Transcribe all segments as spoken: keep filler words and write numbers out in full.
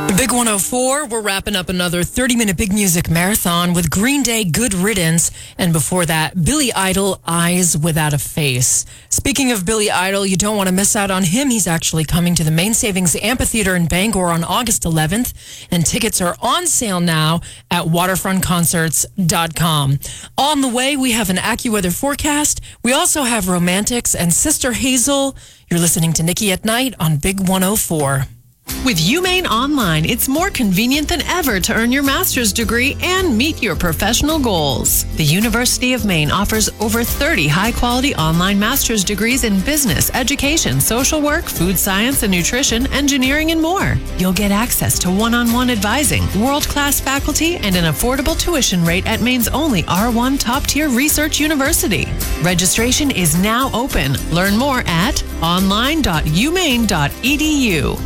Big one oh four, we're wrapping up another thirty-minute big music marathon with Green Day, Good Riddance, and before that, Billy Idol, Eyes Without a Face. Speaking of Billy Idol, you don't want to miss out on him. He's actually coming to the Main Savings Amphitheater in Bangor on August eleventh, and tickets are on sale now at waterfront concerts dot com. On the way, we have an AccuWeather forecast. We also have Romantics and Sister Hazel. You're listening to Nikki at Night on Big one oh four. With UMaine Online, it's more convenient than ever to earn your master's degree and meet your professional goals. The University of Maine offers over thirty high-quality online master's degrees in business, education, social work, food science and nutrition, engineering, and more. You'll get access to one-on-one advising, world-class faculty, and an affordable tuition rate at Maine's only R one top-tier research university. Registration is now open. Learn more at online dot umaine dot e d u.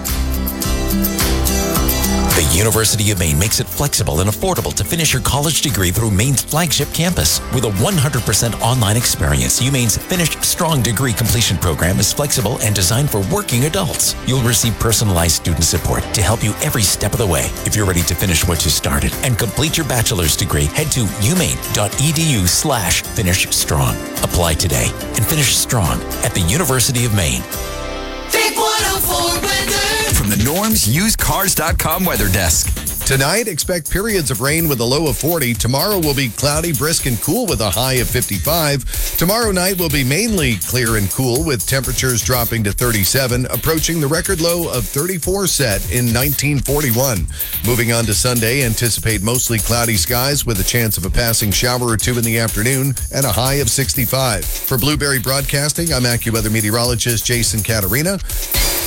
The University of Maine makes it flexible and affordable to finish your college degree through Maine's flagship campus. With a one hundred percent online experience, UMaine's Finish Strong degree completion program is flexible and designed for working adults. You'll receive personalized student support to help you every step of the way. If you're ready to finish what you started and complete your bachelor's degree, head to umaine dot e d u slash finish strong. Apply today and finish strong at the University of Maine. Big one oh four weather. From the Norms Used Cars dot com weather desk. Tonight, expect periods of rain with a low of forty. Tomorrow will be cloudy, brisk, and cool with a high of fifty-five. Tomorrow night will be mainly clear and cool with temperatures dropping to thirty-seven, approaching the record low of thirty-four set in nineteen forty-one. Moving on to Sunday, anticipate mostly cloudy skies with a chance of a passing shower or two in the afternoon and a high of sixty-five. For Blueberry Broadcasting, I'm AccuWeather meteorologist Jason Caterina.